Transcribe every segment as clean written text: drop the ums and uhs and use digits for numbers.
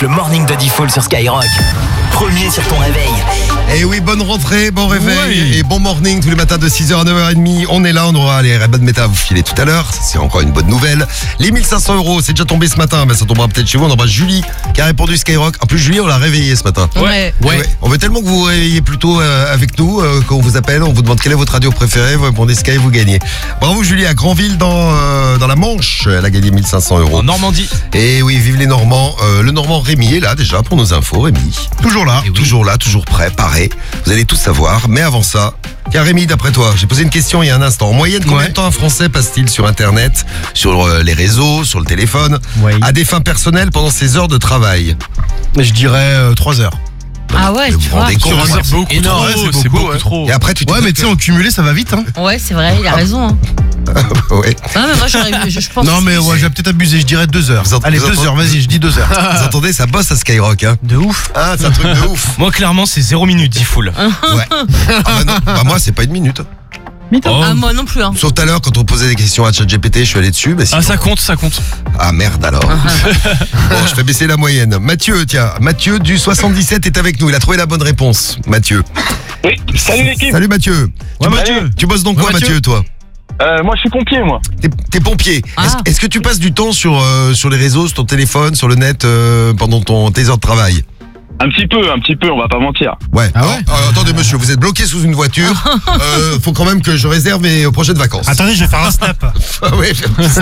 Le morning de Diffoul sur Skyrock. Premier sur ton réveil. Et oui, bonne rentrée, bon réveil et bon morning tous les matins de 6h à 9h30. On est là, on aura les Red Méta à vous filer tout à l'heure. C'est encore une bonne nouvelle. Les 1500 €, c'est déjà tombé ce matin, mais ça tombera peut-être chez vous. On aura Julie qui a répondu Skyrock. En plus, Julie, on l'a réveillée ce matin. Ouais. On veut tellement que vous vous réveillez plutôt avec nous, qu'on vous appelle, on vous demande quelle est votre radio préférée, vous répondez Sky, vous gagnez. Bravo Julie, à Granville dans la Manche, elle a gagné 1500 €. En Normandie. Et oui, vive les Normands. Le Normand Rémi est là déjà pour nos infos. Rémi. Toujours là, toujours prêt, paré. Vous allez tout savoir. Mais avant ça, tiens Rémi, d'après toi, j'ai posé une question il y a un instant. En moyenne, combien de temps un Français passe-t-il sur Internet, sur les réseaux, sur le téléphone, à des fins personnelles pendant ses heures de travail? Je dirais 3 heures. Ah ouais, vous tu vous vois. rendez compte, C'est moi, beaucoup énorme, trop. c'est beaucoup trop. Et après, tu te Ouais, dis mais tu sais, en cumulé, ça va vite, hein. Ouais, c'est vrai, il a raison. Hein. ouais. Non, mais moi, je pense. Non, mais ouais, j'ai peut-être abusé, je dirais 2 heures. Allez, 2 heures, vas-y, je dis 2 heures. Vous entendez, ça bosse à Skyrock, hein. De ouf. Ah, c'est un truc de ouf. Moi, clairement, c'est 0 minute, Diffoul. Ouais. Ah bah non, bah moi, c'est pas une minute. Oh. Ah, moi non plus. Hein. Sauf tout à l'heure, quand on posait des questions à ChatGPT, je suis allé dessus. Mais Ah, ça compte. Ah merde alors. Bon, je fais baisser la moyenne. Mathieu, tiens, Mathieu du 77 est avec nous. Il a trouvé la bonne réponse. Mathieu. Oui, salut l'équipe. Salut Mathieu. Ouais, Mathieu. Tu bosses dans Ouais, quoi, Mathieu, toi? Moi je suis pompier moi. T'es pompier. Ah. Est-ce que tu passes du temps sur les réseaux, sur ton téléphone, sur le net pendant tes heures de travail? Un petit peu, on va pas mentir. Ouais. Ah ouais Alors, attendez monsieur, vous êtes bloqué sous une voiture. Faut quand même que je réserve mes prochaines vacances. Attendez, je vais faire un snap. Ouais,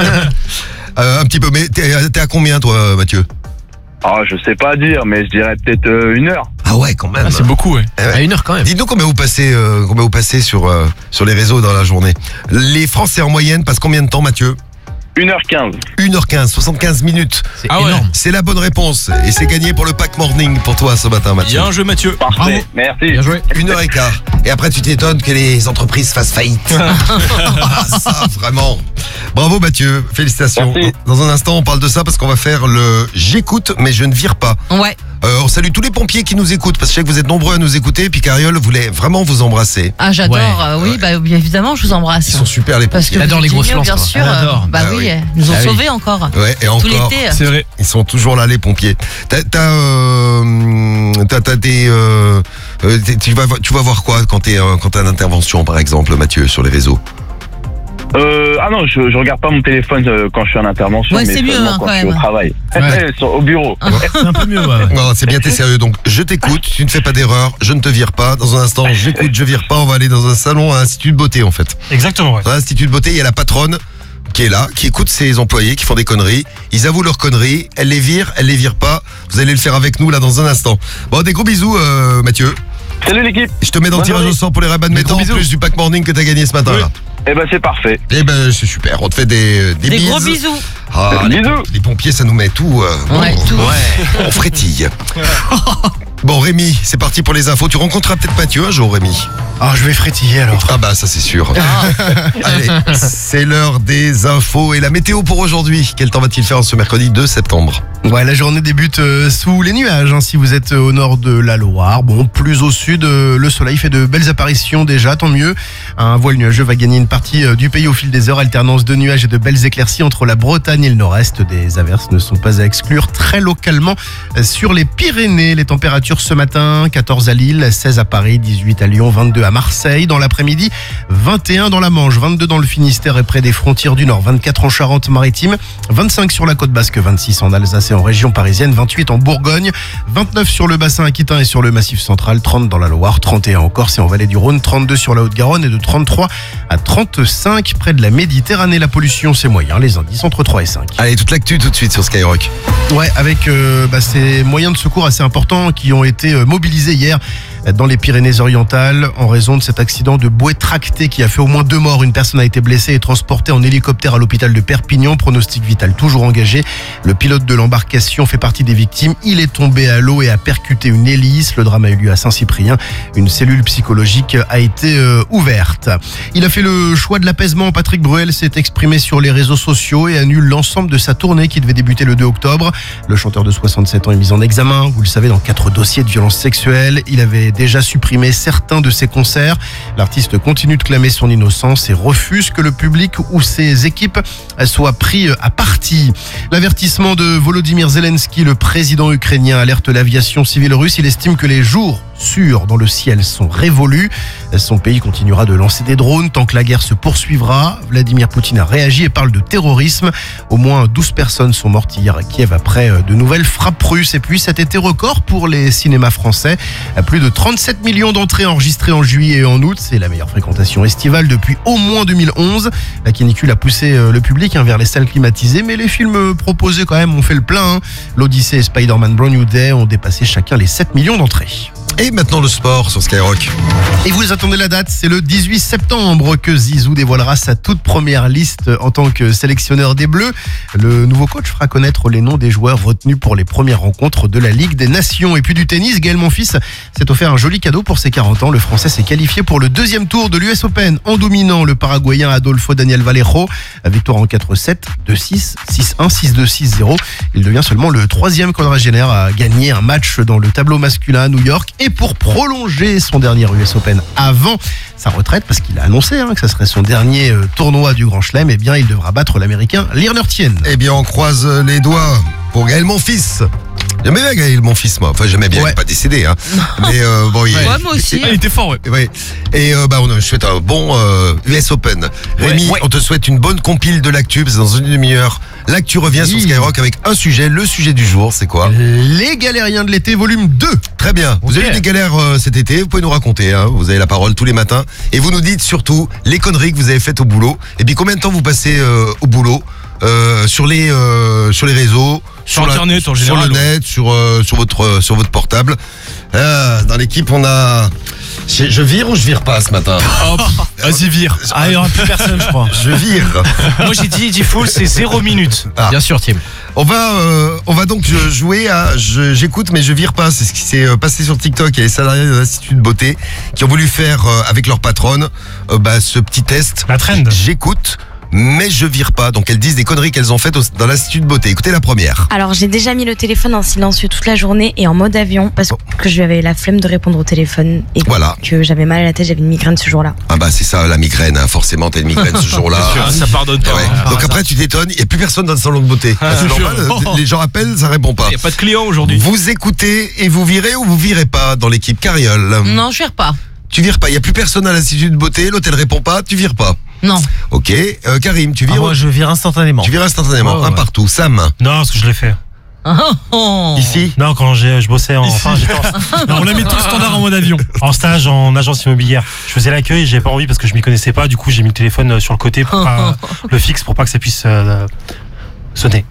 un petit peu. Mais t'es à combien toi, Mathieu? Ah, je sais pas dire, mais je dirais peut-être 1 heure. Ah ouais, quand même. C'est beaucoup, ouais. Eh ouais. À 1 heure quand même. Dites-nous combien vous passez sur les réseaux dans la journée. Les Français en moyenne passent combien de temps, Mathieu? 1h15. 1h15, 75 minutes. C'est Ah ouais. énorme. C'est la bonne réponse. Et c'est gagné pour le pack morning pour toi ce matin, Il y Mathieu. a un jeu, Mathieu. Parfait, Bravo. merci. Bien joué. 1h15. Et après, tu t'étonnes que les entreprises fassent faillite. Ah, ça, vraiment. Bravo, Mathieu. Félicitations. Merci. Dans un instant, on parle de ça parce qu'on va faire le j'écoute, mais je ne vire pas. Ouais. On salue tous les pompiers qui nous écoutent parce que je sais que vous êtes nombreux à nous écouter. Et puis Cariole voulait vraiment vous embrasser. Ah, j'adore. Ouais. Oui, bah, bien évidemment, je vous embrasse. Ils sont super, les Parce pompiers. que J'adore vous les êtes grosses géniaux, lances, bien moi. sûr. J'adore. Bah Ah oui, oui. ils nous ont Ah oui. sauvés encore. Ouais, et Tout encore. l'été. C'est vrai. Ils sont toujours là, les pompiers. T'as des, tu vas voir quoi quand t'as une intervention, par exemple, Mathieu, sur les réseaux? Ah non, je regarde pas mon téléphone quand je suis en intervention, Ouais, mais c'est mieux, seulement hein, quand quand je suis au même. travail. Ouais. Au bureau. C'est un peu mieux, ouais. Non, c'est bien, t'es sérieux. Donc, je t'écoute, tu ne fais pas d'erreur, je ne te vire pas. Dans un instant, j'écoute, je vire pas. On va aller dans un salon, à Institut de beauté, en fait. Exactement, ouais. Dans l'Institut de beauté, il y a la patronne qui est là, qui écoute ses employés qui font des conneries. Ils avouent leurs conneries, elle les vire pas. Vous allez le faire avec nous, là, dans un instant. Bon, des gros bisous, Mathieu. Salut l'équipe. Je te mets dans le Bonne tirage au journée. sort pour les Red Méta, en bisous. plus du pack morning que t'as gagné ce matin, Oui. là. Eh ben c'est parfait. Eh ben, c'est super. On te fait des Des bises. gros bisous. Ah, Bisous. les pompiers, ça nous met tout. Ouais, tout. On frétille. Bon, Rémi, c'est parti pour les infos. Tu rencontreras peut-être Mathieu un jour, Rémi. Ah, je vais frétiller alors. Ah bah, ça c'est sûr. Allez, c'est l'heure des infos et la météo pour aujourd'hui. Quel temps va-t-il faire en ce mercredi 2 septembre? Ouais, la journée débute sous les nuages, hein, si vous êtes au nord de la Loire. Bon, plus au sud, le soleil fait de belles apparitions déjà, tant mieux. Un voile nuageux va gagner une partie du pays au fil des heures. Alternance de nuages et de belles éclaircies entre la Bretagne et le nord-est. Des averses ne sont pas à exclure très localement sur les Pyrénées. Les températures ce matin, 14 à Lille, 16 à Paris, 18 à Lyon, 22 à Marseille. Dans l'après-midi, 21 dans la Manche, 22 dans le Finistère et près des frontières du Nord, 24 en Charente-Maritime, 25 sur la côte basque, 26 en Alsace et en région parisienne, 28 en Bourgogne, 29 sur le bassin aquitain et sur le massif central, 30 dans la Loire, 31 en Corse et en vallée du Rhône, 32 sur la Haute-Garonne et de 33 à 35 près de la Méditerranée. La pollution, c'est moyen, les indices entre 3 et 5. Allez, toute l'actu tout de suite sur Skyrock. Ouais, avec ces moyens de secours assez importants qui ont été mobilisés hier dans les Pyrénées-Orientales en raison de cet accident de bouée tractée qui a fait au moins 2 morts. Une personne a été blessée et transportée en hélicoptère à l'hôpital de Perpignan. Pronostic vital toujours engagé. Le pilote de l'embarcation fait partie des victimes. Il est tombé à l'eau et a percuté une hélice. Le drame a eu lieu à Saint-Cyprien. Une cellule psychologique a été ouverte. Il a fait le choix de l'apaisement. Patrick Bruel s'est exprimé sur les réseaux sociaux et annule l'ensemble de sa tournée qui devait débuter le 2 octobre. Le chanteur de 67 ans est mis en examen, vous le savez, dans 4 dossiers de violences sexuelles. Il avait déjà supprimé certains de ses concerts. L'artiste continue de clamer son innocence et refuse que le public ou ses équipes soient pris à partie. L'avertissement de Volodymyr Zelensky, le président ukrainien, alerte l'aviation civile russe. Il estime que les jours sûrs dans le ciel sont révolus. Son pays continuera de lancer des drones tant que la guerre se poursuivra. Vladimir Poutine a réagi et parle de terrorisme. Au moins 12 personnes sont mortes hier à Kiev après de nouvelles frappes russes. Et puis cet été record pour les cinémas français. Plus de 37 millions d'entrées enregistrées en juillet et en août. C'est la meilleure fréquentation estivale depuis au moins 2011. La canicule a poussé le public vers les salles climatisées, mais les films proposés quand même ont fait le plein. L'Odyssée et Spider-Man Brand New Day ont dépassé chacun les 7 millions d'entrées. Et maintenant le sport sur Skyrock. Et vous attendez la date, c'est le 18 septembre que Zizou dévoilera sa toute première liste en tant que sélectionneur des Bleus. Le nouveau coach fera connaître les noms des joueurs retenus pour les premières rencontres de la Ligue des Nations. Et puis du tennis, Gaël Monfils s'est offert un joli cadeau pour ses 40 ans. Le Français s'est qualifié pour le deuxième tour de l'US Open en dominant le Paraguayen Adolfo Daniel Vallejo. Victoire en 4-7, 2-6, 6-1, 6-2, 6-0. Il devient seulement le troisième quadragénaire à gagner un match dans le tableau masculin à New York. Et pour prolonger son dernier US Open avant sa retraite, parce qu'il a annoncé que ça serait son dernier tournoi du Grand Chelem, eh bien il devra battre l'Américain Leonard Tien. Eh bien on croise les doigts pour Gaël Monfils. J'aimais bien Gaël Monfils, moi. Enfin, j'aimais bien, il n'est pas décédé. Mais bon, moi aussi. Il était fort, ouais. Ouais. Et on souhaite un bon US Open. Rémi, on te souhaite une bonne compile de l'actu, parce que dans une demi-heure, l'actu revient sur Skyrock avec un sujet. Le sujet du jour, c'est quoi? Les galériens de l'été, volume 2. Très bien. Vous avez eu des galères cet été, vous pouvez nous raconter. Vous avez la parole tous les matins. Et vous nous dites surtout les conneries que vous avez faites au boulot. Et puis combien de temps vous passez au boulot sur les réseaux, sur Internet en général, sur le net, sur votre portable. Dans l'équipe, on a. Je vire ou je vire pas ce matin? Vas-y, vire. Il n'y aura plus personne, je crois. Je vire. Moi, j'ai dit full, c'est 0 minutes. Bien sûr, Tim. On va donc jouer à j'écoute mais je vire pas. C'est ce qui s'est passé sur TikTok. Il y a les salariés de l'Institut de beauté qui ont voulu faire avec leur patronne ce petit test. La trend. J'écoute mais je vire pas. Donc elles disent des conneries qu'elles ont faites dans l'Institut de beauté. Écoutez la première. Alors j'ai déjà mis le téléphone en silencieux toute la journée et en mode avion parce que j'avais la flemme de répondre au téléphone et que j'avais mal à la tête, j'avais une migraine ce jour-là. Ah bah c'est ça la migraine, forcément t'as une migraine ce jour-là. Ça pardonne pas. Ouais. Donc après tu t'étonnes, il n'y a plus personne dans le salon de beauté. C'est normal, les gens appellent, ça répond pas. Il n'y a pas de clients aujourd'hui. Vous écoutez et vous virez ou vous virez pas dans l'équipe Cariole? Non, je vire pas. Tu vires pas, il n'y a plus personne à l'Institut de beauté, l'hôtel répond pas, tu vires pas. Non. Ok, Karim, tu vires? Moi, je vire instantanément. Tu vires instantanément, un partout. Sam? Non, parce que je l'ai fait. Ici? Non, quand je bossais en... On l'a mis tout standard en mode avion. En stage, en agence immobilière. Je faisais l'accueil, j'avais pas envie parce que je m'y connaissais pas. Du coup, j'ai mis le téléphone sur le côté, pour pas, le fixe, pour pas que ça puisse sonner.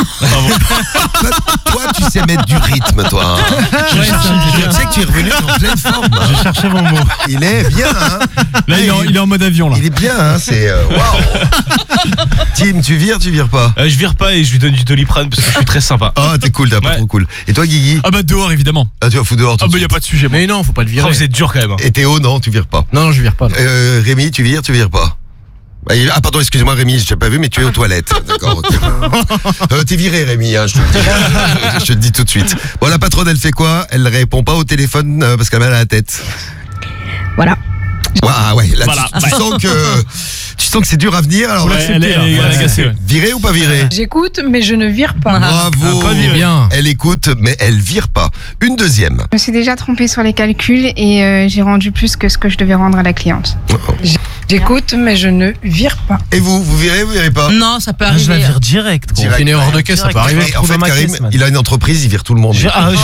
Toi, tu sais mettre du rythme, toi. Je sais que tu es revenu en pleine forme. Je cherchais mon mot. Il est bien, Là, il est en mode avion, là. Il est bien, c'est... Waouh. Tim, tu vires pas? Je vire pas et je lui donne du Doliprane parce que je suis très sympa. T'es cool, t'es pas trop cool. Et toi, Guigui? Dehors, évidemment. Tu vas foutre dehors tout de suite. Y a pas de sujet. Mais non, faut pas le virer. Vous êtes dur quand même. Et Théo, non, tu vires pas? Non, je vire pas. Rémi, tu vires pas? Pardon, excuse-moi Rémi, je t'ai pas vu, mais tu es aux toilettes. D'accord, ok. T'es viré Rémi, je te le dis. Je te le dis tout de suite. Bon, la patronne, elle fait quoi? Elle répond pas au téléphone parce qu'elle a mal à la tête. Voilà. Là, tu sens que c'est dur à venir. Alors, elle est agacée. Virer ou pas virer? J'écoute, mais je ne vire pas. Bravo. Bien. Elle écoute, mais elle vire pas. Une deuxième. Je me suis déjà trompée sur les calculs et j'ai rendu plus que ce que je devais rendre à la cliente. J'écoute, mais je ne vire pas. Et vous virez ou vous virez pas? Non, ça peut arriver. Je la vire direct. Direct. Une erreur de caisse, ça peut arriver. En fait, Karim, il a une entreprise, il vire tout le monde.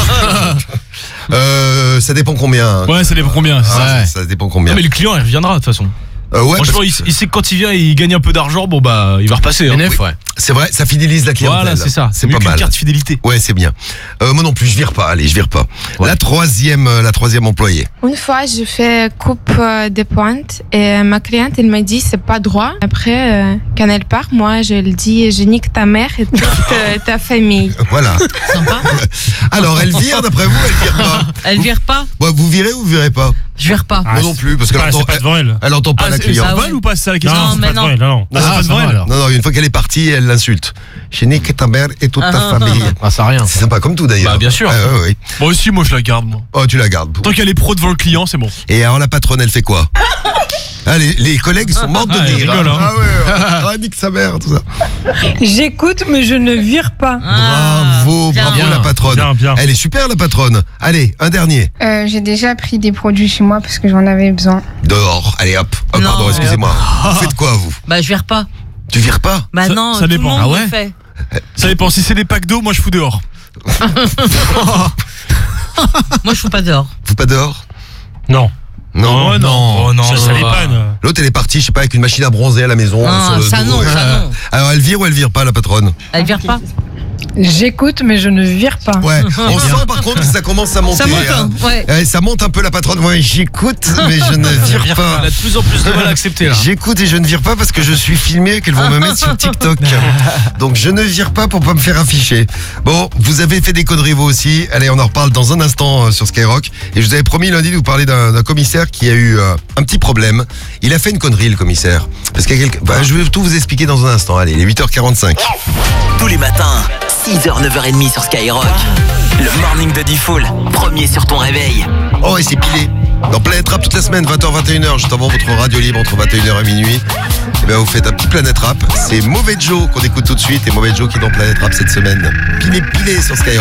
Ça dépend combien. Ouais, ça dépend combien. Ça dépend combien. Non, mais le client, il reviendra de toute façon. Franchement, il sait que quand il vient et il gagne un peu d'argent, il va repasser. C'est vrai, ça fidélise la clientèle. Voilà, c'est ça. C'est mieux pas mal. Une carte fidélité. Ouais, c'est bien. Moi non plus, je vire pas. Allez, je vire pas. Ouais. La troisième employée. Une fois, je fais coupe des pointes et ma cliente, elle m'a dit c'est pas droit. Après, quand elle part, moi, je lui dis je nique ta mère et toute ta famille. Voilà. Sympa. Alors, elle vire d'après vous, elle vire pas? Elle vire pas? Vous virez ou vous virez pas? Je vire pas. Moi non plus, parce qu'elle c'est pas devant elle. Elle entend pas la cliente. C'est pas ou pas, c'est ça la question? Non, mais non. Non, c'est pas devant elle. Non, une fois qu'elle est partie, elle l'insulte. J'ai niqué ta mère et toute ta famille. Ah, ça rien. C'est sympa comme tout d'ailleurs. Bah, bien sûr. Oui. Moi aussi, moi je la garde, moi. Oh, tu la gardes. Tant qu'elle est pro devant le client, c'est bon. Et alors la patronne, elle fait quoi? Les collègues sont morts de rire. Rigole, hein. Ah ouais, nique sa mère, tout ça. J'écoute, mais je ne vire pas. Bravo la patronne. Bien. Elle est super la patronne. Allez, un dernier. J'ai déjà pris des produits chez moi parce que j'en avais besoin. Dehors, allez hop. Oh, Non. pardon, excusez-moi. Vous faites quoi vous? Bah, je vire pas. Tu vires pas? Bah, Ça- non, ça tout le dépend. monde Ah ouais le fait. Ça dépend. Si c'est des packs d'eau, moi je fous dehors. Moi, je fous pas dehors. Vous pas dehors? Non. Non. Oh non. Oh non. Ça dépanne. L'autre elle est partie, je sais pas, avec une machine à bronzer à la maison. Ah, sur le ça dos. non, ça non. Alors elle vire ou elle vire pas la patronne? Elle vire pas. J'écoute, mais je ne vire pas. Ouais. On sent par contre que ça commence à monter. Ça monte, hein, ouais. Ça monte un peu la patronne. Ouais, j'écoute, mais je ne vire pas. Elle a de plus en plus de mal à accepter là. J'écoute et je ne vire pas parce que je suis filmé et qu'elles vont me mettre sur TikTok. Donc je ne vire pas pour pas me faire afficher. Bon, vous avez fait des conneries vous aussi. Allez, on en reparle dans un instant sur Skyrock. Et je vous avais promis lundi de vous parler d'un commissaire qui a eu un petit problème. Il a fait une connerie le commissaire. Parce qu'il y a je vais tout vous expliquer dans un instant. Allez, il est 8h45. Tous les matins, 6h, 9h30 sur Skyrock. Le morning de Diffoul, premier sur ton réveil. Oh, et c'est pilé. Dans Planète Rap toute la semaine, 20h, 21h, juste avant votre radio libre entre 21h et minuit. Et bien vous faites un petit Planète Rap. C'est Mauvais Joe qu'on écoute tout de suite. Et Mauvais Joe qui est dans Planète Rap cette semaine. Pilé sur Skyrock.